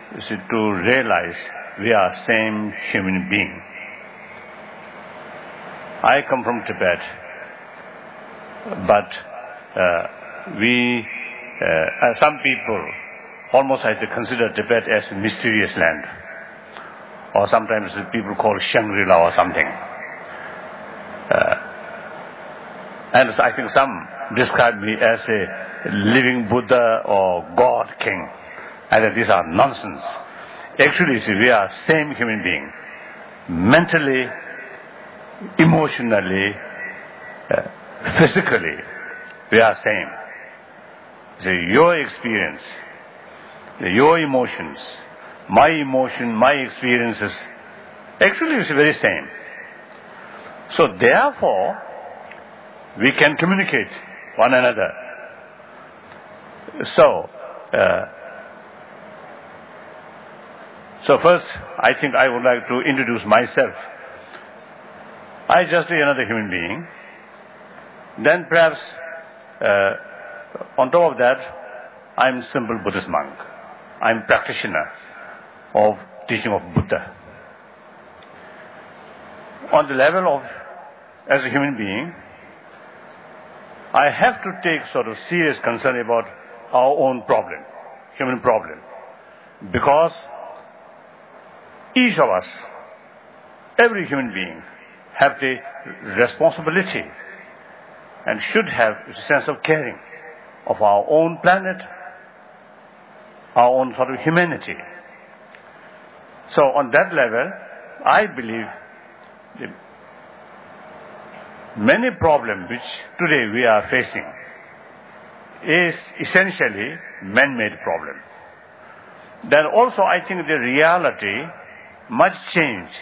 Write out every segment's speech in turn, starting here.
is to realize we are same human being. I come from Tibet, but some people almost like to consider Tibet as a mysterious land, or sometimes people call Shangri-La or something. And I think some describe me as a living Buddha or God King. I think these are nonsense. Actually, see, we are same human being. Mentally, emotionally, physically, we are same. See, your experience, your emotions, my emotion, my experiences, actually is very same. So therefore, we can communicate one another. So first, I think I would like to introduce myself. I just another human being. Then perhaps, on top of that, I'm simple Buddhist monk. I'm practitioner of teaching of Buddha. On the level of, as a human being, I have to take sort of serious concern about our own problem, human problem. Because each of us, every human being, have the responsibility and should have a sense of caring of our own planet, our own sort of humanity. So on that level, I believe the many problems which today we are facing is essentially man-made problem. Then also I think the reality much changed.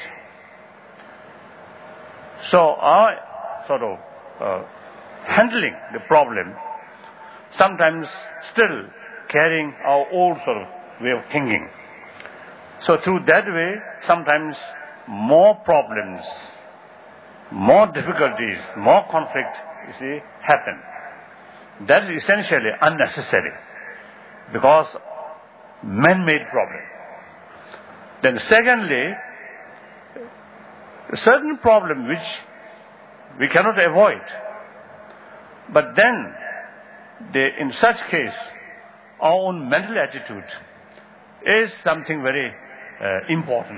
So our sort of handling the problem, sometimes still carrying our old sort of way of thinking. So through that way, sometimes more problems, more difficulties, more conflict, you see, happen. That is essentially unnecessary because man-made problem. Then secondly, a certain problem which we cannot avoid. But then, in such case, our own mental attitude is something very important.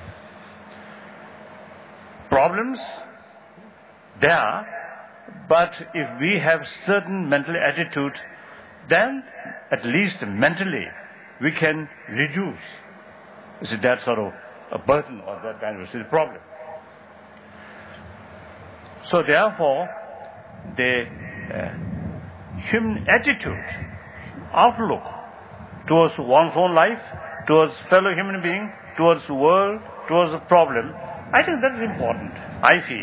Problems, there are, but if we have certain mental attitude, then at least mentally we can reduce that sort of a burden or that kind of problem. So therefore, the human attitude, outlook towards one's own life, towards fellow human being, towards the world, towards the problem, I think that is important, I feel.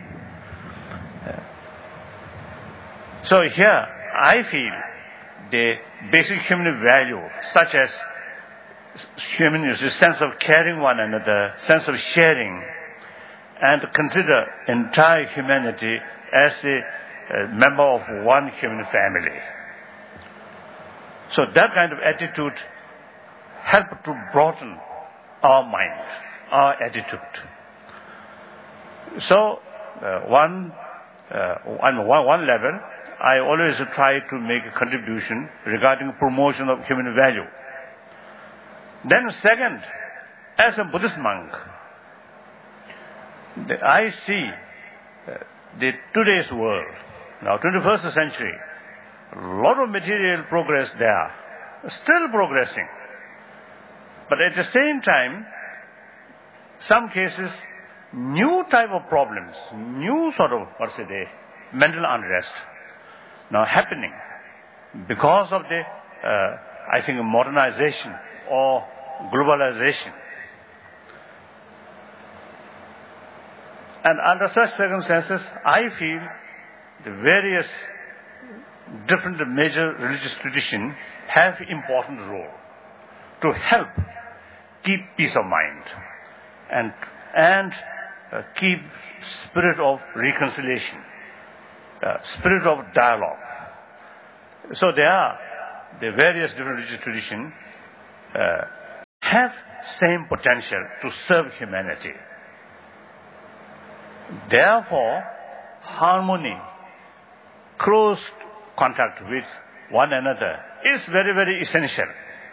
So here, I feel the basic human value, such as human is a sense of caring one another, sense of sharing, and to consider entire humanity as a member of one human family. So that kind of attitude helps to broaden our mind, our attitude. So on one level, I always try to make a contribution regarding promotion of human value. Then second, as a Buddhist monk, I see the today's world, now 21st century, a lot of material progress there, still progressing. But at the same time, some cases, new type of problems, new sort of, mental unrest now happening because of the, I think, modernization or globalization. And under such circumstances, I feel the various different major religious traditions have important role to help keep peace of mind and keep spirit of reconciliation, spirit of dialogue. So there are the various different religious traditions have same potential to serve humanity. Therefore, harmony, close contact with one another is very, very essential.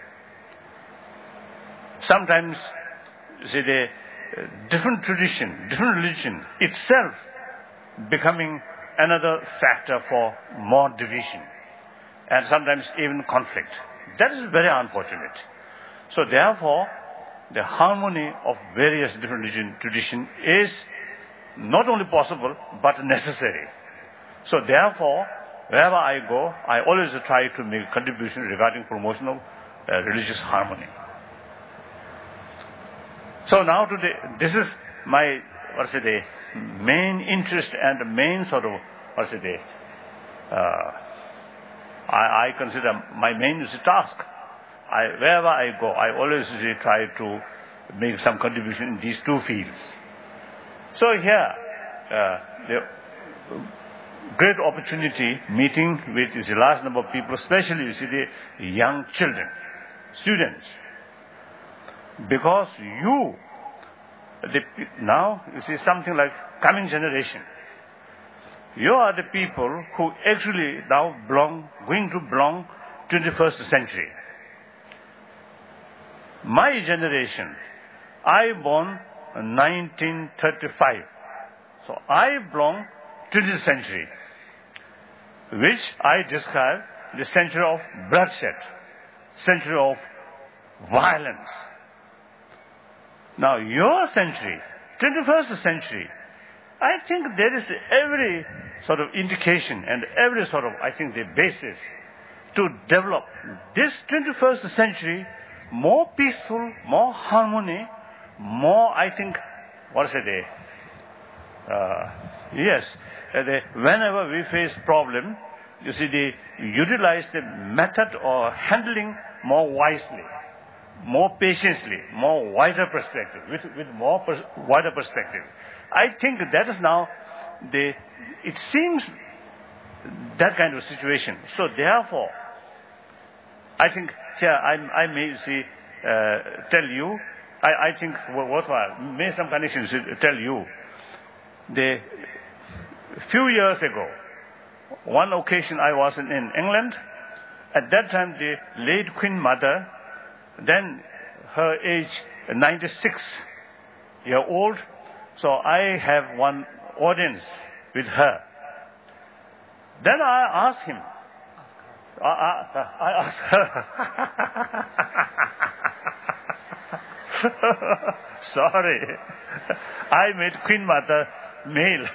Sometimes, you see, the different tradition, different religion itself becoming another factor for more division and sometimes even conflict. That is very unfortunate. So therefore, the harmony of various different religion tradition is not only possible but necessary. So therefore, wherever I go, I always try to make a contribution regarding promotion of religious harmony. So now today, this is my, the main interest and the main sort of, I consider my main task. Wherever I go, I always try to make some contribution in these two fields. So here, the great opportunity meeting with a large number of people, especially you see the young children, students. Because now you see something like coming generation. You are the people who actually now going to belong 21st century. My generation, I born in 1935. So I belong 20th century, which I describe the century of bloodshed, century of violence. Now your century, 21st century, I think there is every sort of indication and every sort of, I think, the basis to develop this 21st century more peaceful, more harmony, more, I think, whenever we face problem, you see, they utilize the method or handling more wisely, more patiently, more wider perspective, with more wider perspective. I think that is now it seems that kind of situation. So therefore, I think here I may tell you, I think worthwhile, may some connections tell you, the few years ago, one occasion I was in England. At that time, the late Queen Mother, then her age 96-year-old, so I have one audience with her. Then I asked him, I asked her. Sorry, I made Queen Mother male.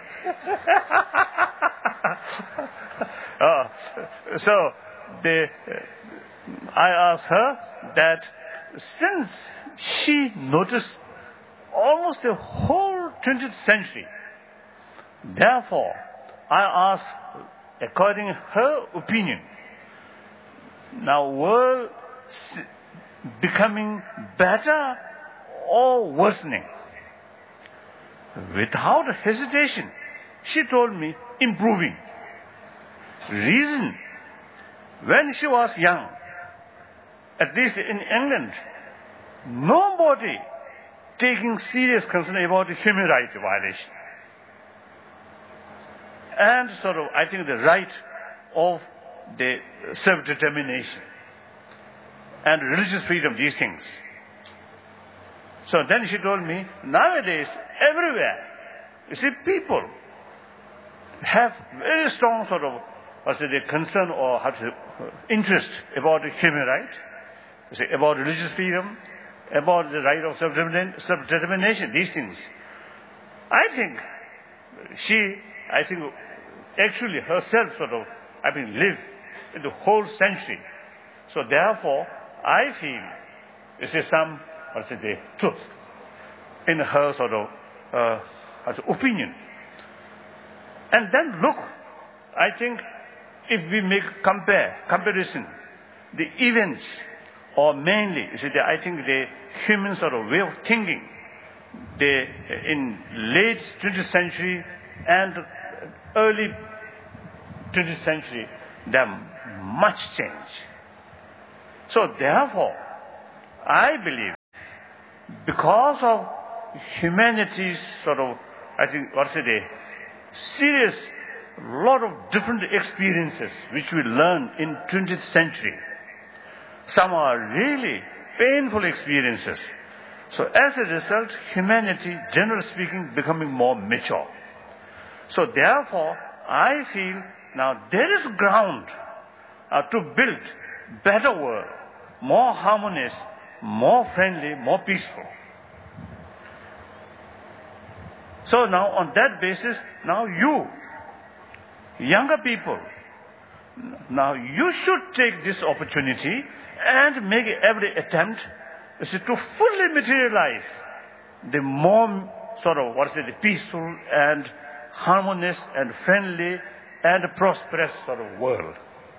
So I asked her that since she noticed almost the whole 20th century, therefore I asked, according to her opinion, now world becoming better or worsening? Without hesitation, she told me, improving. Reason, when she was young, at least in England, nobody taking serious concern about the human rights violation. And sort of, I think, the right of the self-determination and religious freedom, these things. So then she told me, nowadays, everywhere, you see, people have very strong sort of, concern or interest about the human right, you see, about religious freedom, about the right of self-determination, these things. I think actually herself lived in the whole century. So therefore, I feel this is some, truth in her opinion. And then look, I think if we make comparison, the events, or mainly, I think the human way of thinking, in late 20th century and early 20th century, there much change. So therefore, I believe because of humanity's serious lot of different experiences which we learn in 20th century. Some are really painful experiences. So as a result, humanity, generally speaking, becoming more mature. So therefore, I feel now there is ground to build better world, more harmonious, more friendly, more peaceful. So now on that basis, now you, younger people, now you should take this opportunity and make every attempt to fully materialize the more the peaceful and harmonious and friendly and prosperous world.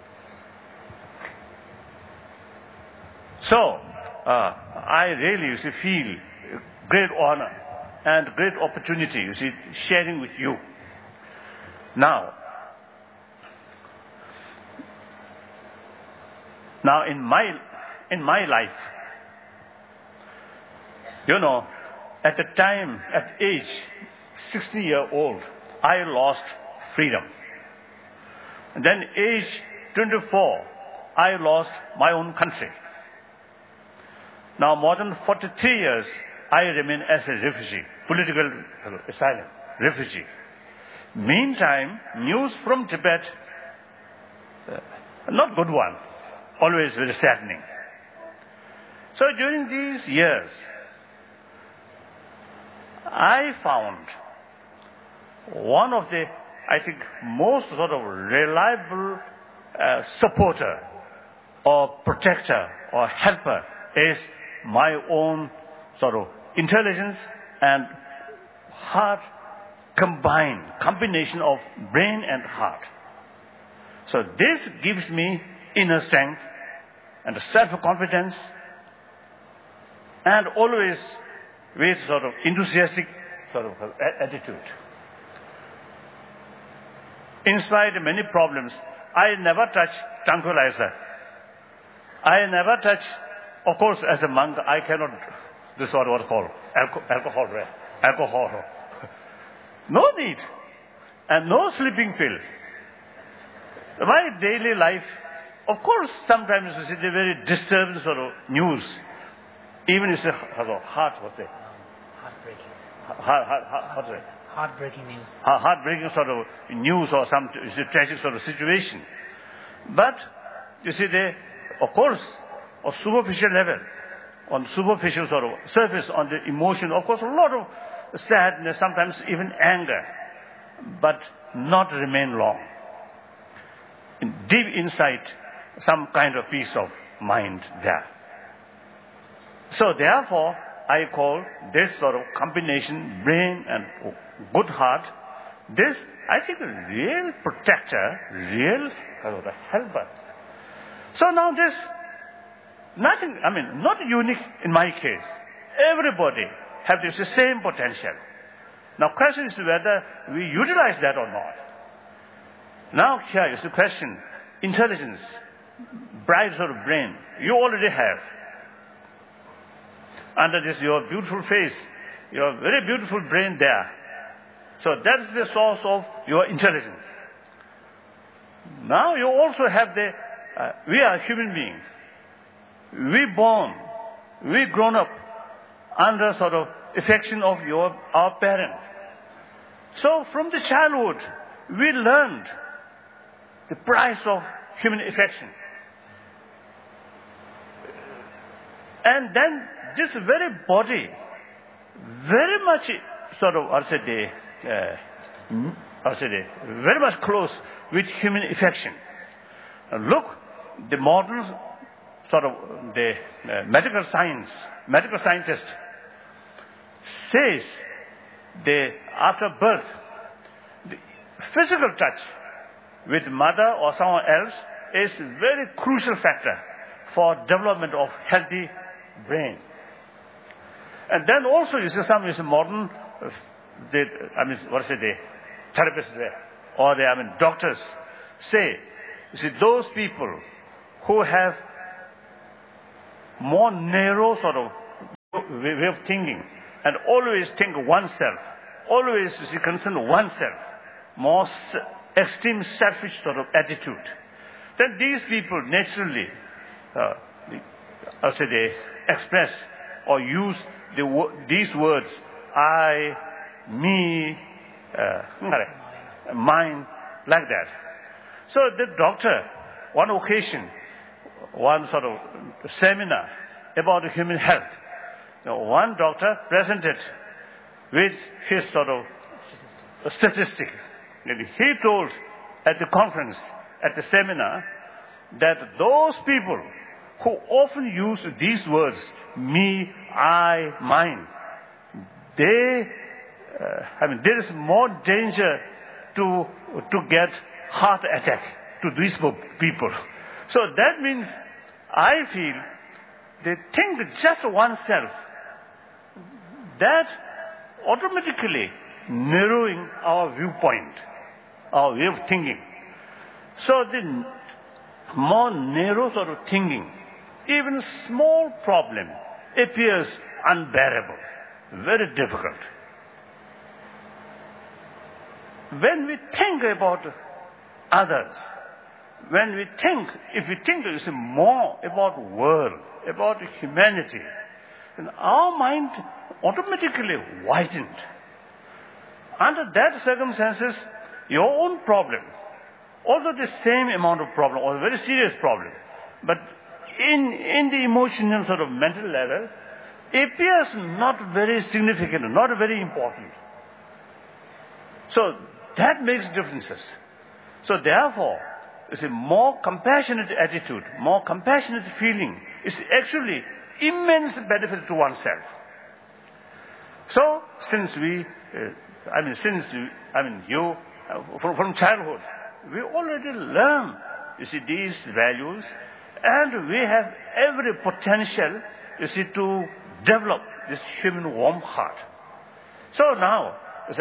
So, I really, feel great honor and great opportunity, sharing with you. Now in my life, at the time, at age 60-year-old, I lost freedom. And then age 24, I lost my own country. Now more than 43 years, I remain as a refugee, political asylum, refugee. Meantime, news from Tibet, not good one, always very saddening. So during these years, I found one of the, most reliable supporter or protector or helper is my own intelligence and heart combination of brain and heart. So this gives me inner strength and self-confidence and always with enthusiastic attitude. In spite of many problems, I never touch tranquilizer. I never touch, of course, as a monk, I cannot, this is what's called alcohol, right? Alcohol. No need. And no sleeping pills. My daily life, of course, sometimes you see the very disturbing news. Even if it's heart, what's it? Heartbreaking. Heartbreaking news. Heartbreaking news or some tragic situation. But, you see, of course, on superficial level, on superficial surface, on the emotion, of course, a lot of sadness, sometimes even anger, but not remain long. Deep inside, some kind of peace of mind there. So therefore, I call this combination, brain and good heart, this, real protector, real helper. So now this, nothing, not unique in my case. Everybody have this same potential. Now question is whether we utilize that or not. Now here is the question, intelligence, bright brain, you already have. Under this your beautiful face, your very beautiful brain there. So that's the source of your intelligence. Now you also have we are human beings. We born, we grown up under affection of our parents. So from the childhood, we learned the price of human affection. And then this very body, very much very much close with human affection. Look, the modern the medical scientist says after birth, the physical touch with mother or someone else is very crucial factor for development of healthy brain. And then also you see some modern, therapists there, or doctors say, you see those people who have more narrow way of thinking, and always think oneself, always concern oneself, more extreme selfish sort of attitude, then these people naturally, they express or use these words, I, me, mine, like that. So the doctor, one occasion, one sort of seminar about human health, one doctor presented with his sort of statistic. And he told at the conference, at the seminar, that those people who often use these words, me, I, mine, there is more danger to get heart attack to these people. So that means, I feel, they think just oneself. That automatically narrowing our viewpoint, our way of thinking. So the more narrow sort of thinking, even a small problem appears unbearable, very difficult. When we think about others, if we think more about world, about humanity, then our mind automatically widened. Under that circumstances, your own problem, although the same amount of problem, or a very serious problem, but in the emotional sort of mental level, appears not very significant, not very important. So that makes differences. So therefore, it's a more compassionate attitude, more compassionate feeling is actually immense benefit to oneself. So since you, from childhood, we already learn, these values, and we have every potential, to develop this human warm heart. So now,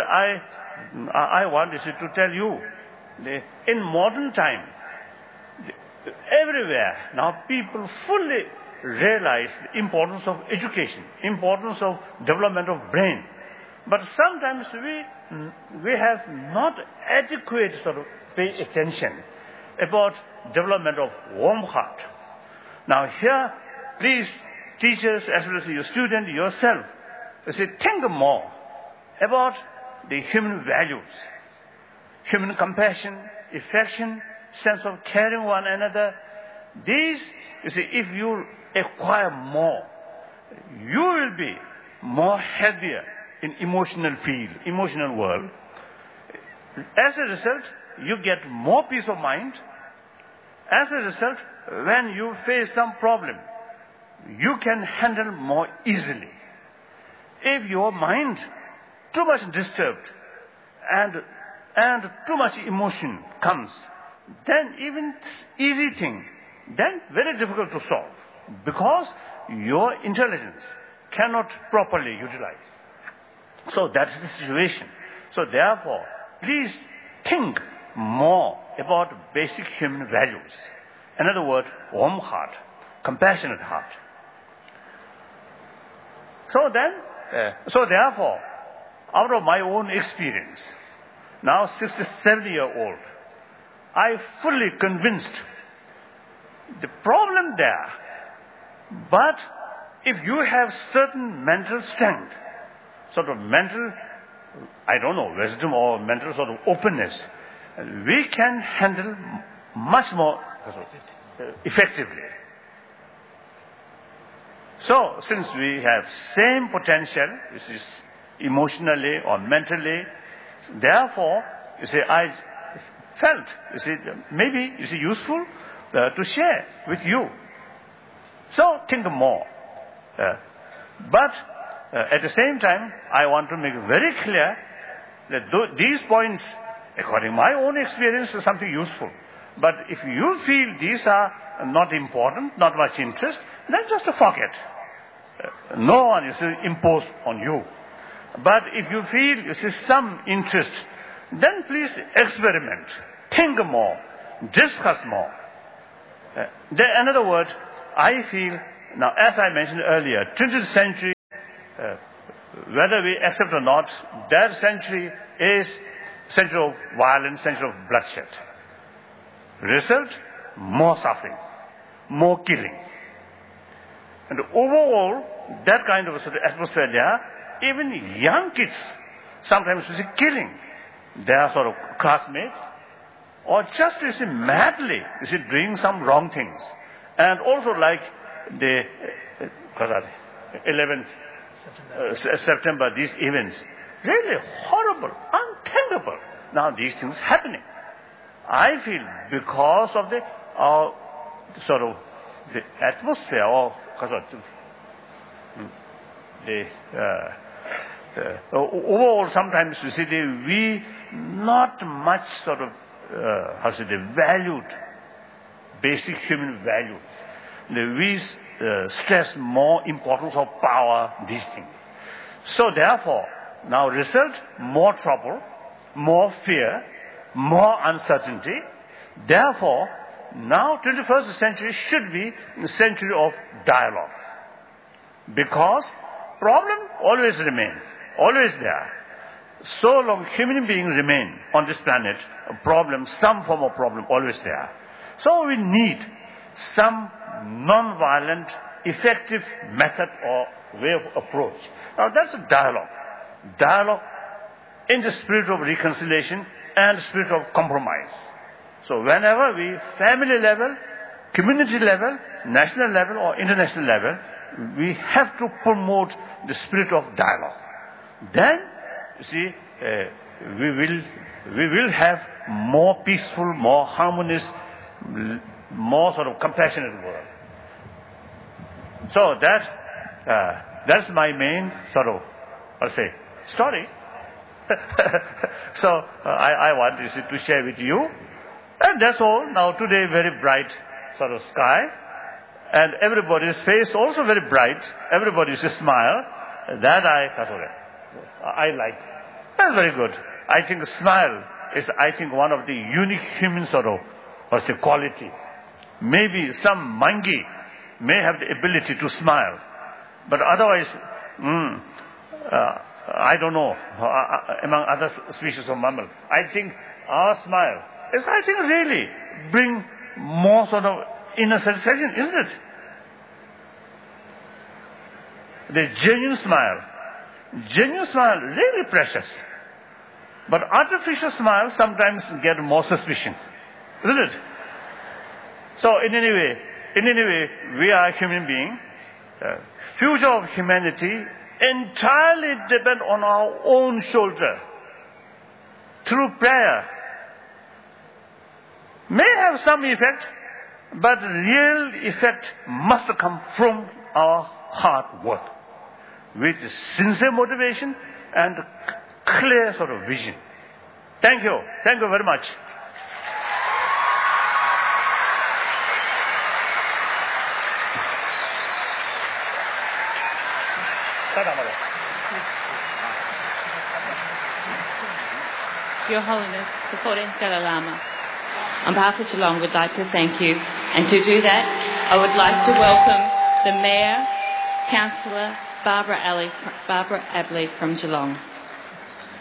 I want to tell you, in modern time, everywhere now people fully realize the importance of education, importance of development of brain. But sometimes we have not adequate sort of pay attention about development of warm heart. Now here, please, teachers as well as your student, yourself, think more about the human values, human compassion, affection, sense of caring one another. These, if you acquire more, you will be more healthier in emotional world. As a result, you get more peace of mind. As a result, when you face some problem, you can handle more easily. If your mind too much disturbed and too much emotion comes, then even easy thing, then very difficult to solve, because your intelligence cannot properly utilize. So that's the situation. So therefore, please think more about basic human values. In other words, warm heart, compassionate heart. So therefore, out of my own experience, now 67-year-old, I fully convinced the problem there. But if you have certain mental strength, sort of mental, wisdom or mental sort of openness, we can handle much more effectively. So, since we have same potential, which is emotionally or mentally, therefore, I felt, maybe useful to share with you. So, think more. But at the same time, I want to make very clear that these points, according to my own experience, are something useful. But if you feel these are not important, not much interest, then just forget. No one is imposed on you. But if you feel some interest, then please experiment, think more, discuss more. In other words, I feel, now as I mentioned earlier, 20th century whether we accept or not, that century is century of violence, century of bloodshed. Result, more suffering, more killing. And overall, that kind of atmosphere there, even young kids, sometimes you see killing their sort of classmates, or just you see madly, you see doing some wrong things. And also like the 11th September, these events, really horrible, unthinkable. Now these things happening. I feel because of the sort of the atmosphere, or because of the overall, sometimes you see we not much sort of valued basic human values. We stress more importance of power, these things. So therefore, now result, more trouble, more fear, more uncertainty. Therefore, now 21st century should be a century of dialogue. Because problem always remain, always there. So long human beings remain on this planet, a problem, some form of problem always there. So we need some non-violent, effective method or way of approach. Now that's a dialogue. Dialogue in the spirit of reconciliation and spirit of compromise. So whenever we, family level, community level, national level or international level, we have to promote the spirit of dialogue. Then, you see, we will have more peaceful, more harmonious, more sort of compassionate world. So that's my main sort of, story. So I want to share with you. And that's all. Now today very bright sort of sky. And everybody's face also very bright. Everybody's smile. That I like. That's very good. I think smile is, one of the unique human sort of, quality. Maybe some monkey may have the ability to smile. But otherwise, I don't know, among other species of mammal. I think our smile is, really bring more sort of inner satisfaction, isn't it? The genuine smile, really precious. But artificial smile sometimes get more suspicion, isn't it? So in any way, we are human beings. Future of humanity entirely depend on our own shoulder. Through prayer, may have some effect, but real effect must come from our hard work, with sincere motivation and clear sort of vision. Thank you. Thank you very much. Your Holiness, the 14th Dalai Lama, on behalf of Geelong, would like to thank you. And to do that, I would like to welcome the Mayor, Councillor Barbara Abley from Geelong.